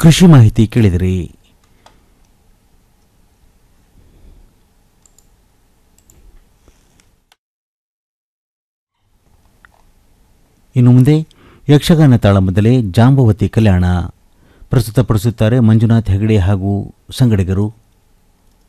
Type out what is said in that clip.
ಕೃಷಿ ಮಾಹಿತಿ ಕೇಳಿದಿರಿ. ಇನ್ನು ಮುಂದೆ ಯಕ್ಷಗಾನ ತಾಳಮದ್ದಲೆ ಜಾಂಬವತಿ ಕಲ್ಯಾಣ ಪ್ರಸ್ತುತಪಡಿಸುತ್ತಾರೆ ಮಂಜುನಾಥ್ ಹೆಗಡೆ ಹಾಗೂ ಸಂಗಡಿಗರು.